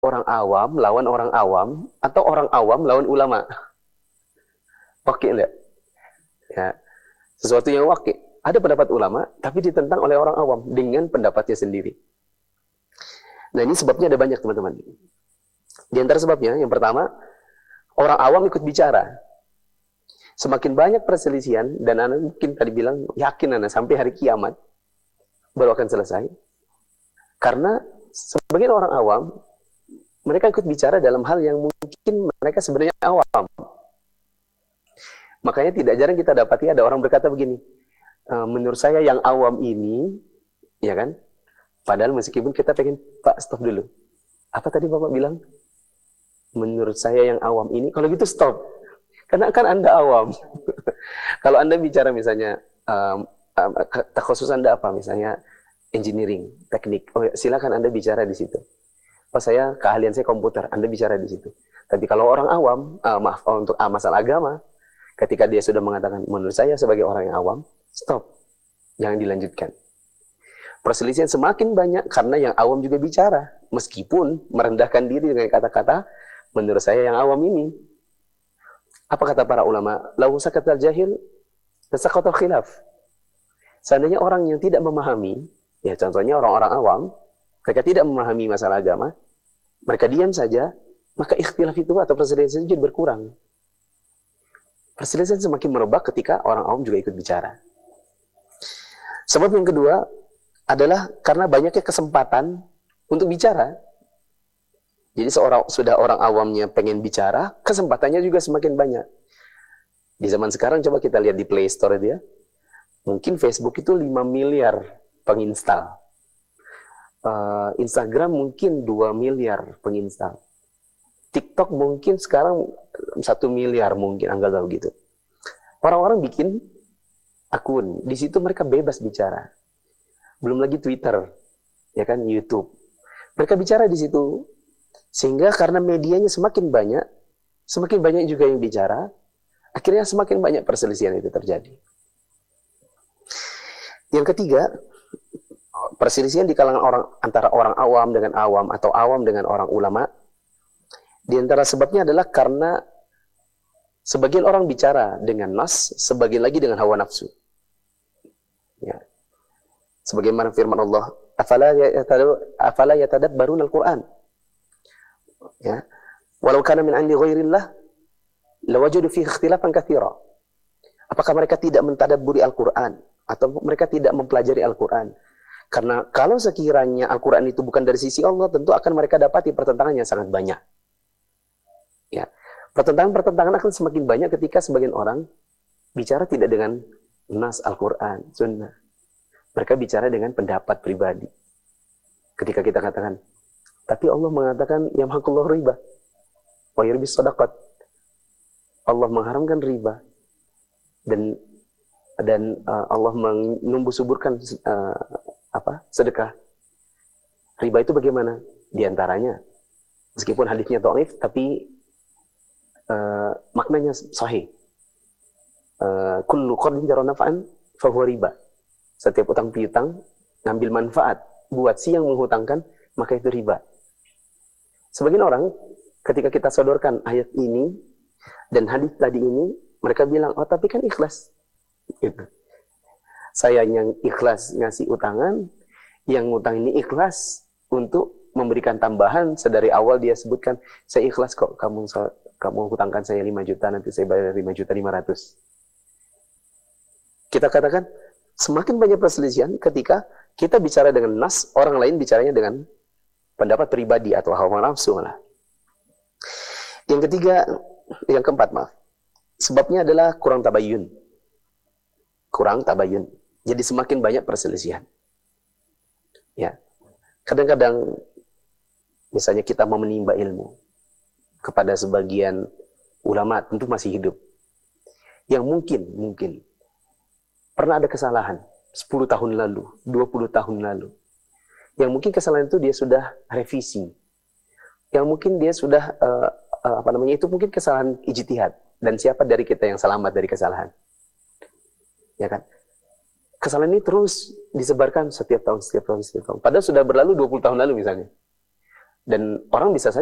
orang awam lawan orang awam atau orang awam lawan ulama. Oke enggak? Ya, sesuatu yang wakil. Ada pendapat ulama, tapi ditentang oleh orang awam dengan pendapatnya sendiri. Nah ini sebabnya ada banyak teman-teman. Di antara sebabnya, yang pertama, orang awam ikut bicara. Semakin banyak perselisihan, dan Anda mungkin tadi bilang, yakin Anda sampai hari kiamat, baru akan selesai. Karena sebagian orang awam, mereka ikut bicara dalam hal yang mungkin mereka sebenarnya awam. Makanya tidak jarang kita dapati ada orang berkata begini, menurut saya yang awam ini, ya kan, padahal meskipun kita pengen, Pak stop dulu. Apa tadi Bapak bilang? Menurut saya yang awam ini, kalau gitu stop. Karena kan Anda awam. Kalau Anda bicara misalnya, khusus Anda apa? Misalnya engineering, teknik. Oh silakan Anda bicara di situ. Oh saya, keahlian saya komputer, Anda bicara di situ. Tapi kalau orang awam, maaf, untuk masalah agama, ketika dia sudah mengatakan, menurut saya sebagai orang yang awam, stop. Jangan dilanjutkan. Perselisihan semakin banyak karena yang awam juga bicara. Meskipun merendahkan diri dengan kata-kata, menurut saya yang awam ini. Apa kata para ulama? Lau sakatal jahil, tasaqatal khilaf. Seandainya orang yang tidak memahami, ya contohnya orang-orang awam, mereka tidak memahami masalah agama, mereka diam saja, maka ikhtilaf itu atau perselisihan itu berkurang. Perselisihan semakin merebak ketika orang awam juga ikut bicara. Sebab yang kedua adalah karena banyaknya kesempatan untuk bicara. Jadi sudah orang awamnya pengen bicara, kesempatannya juga semakin banyak. Di zaman sekarang coba kita lihat di Play Store dia, mungkin Facebook itu 5 miliar penginstal. Instagram mungkin 2 miliar penginstal. TikTok mungkin sekarang 1 miliar mungkin, anggap tahu gitu. Orang-orang bikin akun, di situ mereka bebas bicara. Belum lagi Twitter, ya kan, YouTube. Mereka bicara di situ. Sehingga karena medianya semakin banyak juga yang bicara, akhirnya semakin banyak perselisihan itu terjadi. Yang ketiga, perselisihan di kalangan antara orang awam dengan awam atau awam dengan orang ulama, di antara sebabnya adalah karena sebagian orang bicara dengan nas, sebagian lagi dengan hawa nafsu. Ya. Sebagaimana firman Allah, afala yatadabbaruna al-Qur'an. Ya. Walau kana min 'indi ghairillah lawajadu fihi ikhtilafan katsira. Apakah mereka tidak mentadabburi Al-Qur'an atau mereka tidak mempelajari Al-Qur'an? Karena kalau sekiranya Al-Qur'an itu bukan dari sisi Allah, tentu akan mereka dapati pertentangan yang sangat banyak. Ya. Pertentangan akan semakin banyak ketika sebagian orang bicara tidak dengan nas Al-Qur'an, sunnah. Mereka bicara dengan pendapat pribadi. Ketika kita katakan, tapi Allah mengatakan yamhaqullahu riba wa yurbis shadaqat. Allah mengharamkan riba dan Allah menumbuh suburkan sedekah. Riba itu bagaimana? Di antaranya, meskipun hadisnya dhaif, tapi maknanya sahih. Kullu qardin jara naf'an fa huwa riba. Setiap utang piutang ngambil manfaat buat si yang menghutangkan, maka itu riba. Sebagian orang ketika kita sodorkan ayat ini dan hadis tadi ini, mereka bilang, oh tapi kan ikhlas. Gitu. Saya yang ikhlas ngasih utangan, yang ngutang ini ikhlas untuk memberikan tambahan. Sedari awal dia sebutkan, saya ikhlas kok, kamu hutangkan saya 5 juta, nanti saya bayar 5.500.000. Kita katakan, semakin banyak perselisihan ketika kita bicara dengan nas, orang lain bicaranya dengan pendapat pribadi atau hawa nafsu malah. Yang ketiga, yang keempat maaf, sebabnya adalah kurang tabayun. Kurang tabayun. Jadi semakin banyak perselisihan. Ya. Kadang-kadang misalnya kita mau menimba ilmu kepada sebagian ulama, tentu masih hidup, yang mungkin pernah ada kesalahan 10 tahun lalu, 20 tahun lalu. Yang mungkin kesalahan itu dia sudah revisi. Yang mungkin dia sudah itu mungkin kesalahan ijtihad, dan siapa dari kita yang selamat dari kesalahan? Ya kan? Kesalahan ini terus disebarkan setiap tahun. Padahal sudah berlalu 20 tahun lalu misalnya. Dan orang bisa saja